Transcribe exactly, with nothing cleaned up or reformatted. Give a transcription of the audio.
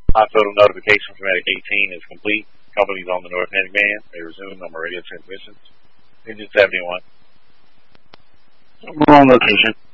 Hot photo notification from Medic eighteen is complete. Company's on the North Atlantic band. They resume normal radio transmissions. Engine seventy-one. We're on location.